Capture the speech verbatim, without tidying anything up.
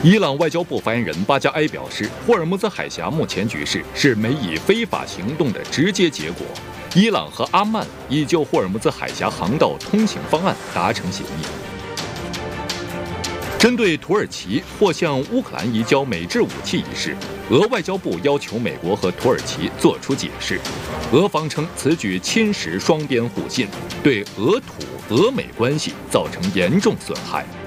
伊朗外交部发言人巴加埃表示，霍尔木兹海峡目前局势是美以非法行动的直接结果。伊朗和阿曼已就霍尔木兹海峡航道通行方案达成协议。针对土耳其或向乌克兰移交美制武器一事，俄外交部要求美国和土耳其作出解释。俄方称此举侵蚀双边互信，对俄土俄美关系造成严重损害。